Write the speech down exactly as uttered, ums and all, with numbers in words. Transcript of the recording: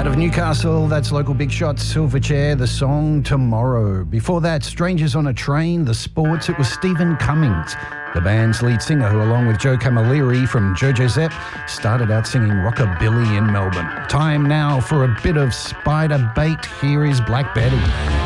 of Newcastle, that's local big shot Silverchair, the song Tomorrow. Before that, Strangers on a Train, the sports, it was Stephen Cummings, the band's lead singer, who along with Joe Camilleri from Jojo Zep started out singing rockabilly in Melbourne. Time now for a bit of Spider Bait. Here is Black Betty.